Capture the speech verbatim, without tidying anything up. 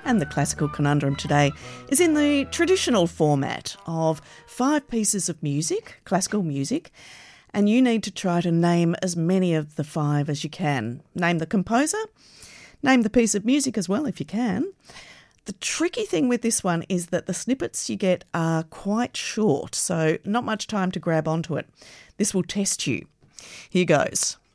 And the classical conundrum today is in the traditional format of five pieces of music, classical music, and you need to try to name as many of the five as you can. Name the composer, name the piece of music as well if you can. The tricky thing with this one is that the snippets you get are quite short, so not much time to grab onto it. This will test you. Here goes.